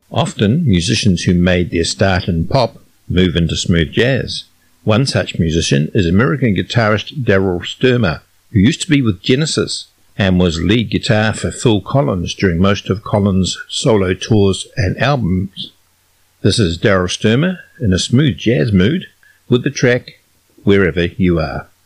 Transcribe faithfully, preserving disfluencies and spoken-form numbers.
Often, musicians who made their start in pop move into smooth jazz. One such musician is American guitarist Daryl Stuermer, who used to be with Genesis and was lead guitar for Phil Collins during most of Collins' solo tours and albums. This is Daryl Stuermer in a smooth jazz mood with the track Wherever You Are.